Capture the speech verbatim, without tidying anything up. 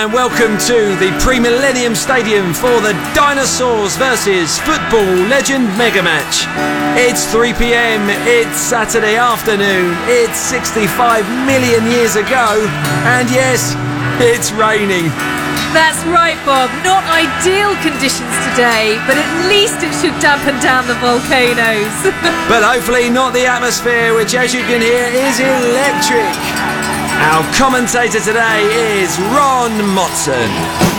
And welcome to the Pre-Millennium Stadium for the Dinosaurs versus Football Legend Mega Match. It's three p.m, it's Saturday afternoon, it's sixty-five million years ago, and yes, it's raining. That's right, Bob. Not ideal conditions today, but at least it should dampen down the volcanoes. But hopefully not the atmosphere, which as you can hear is electric. Our commentator today is Ron Motson.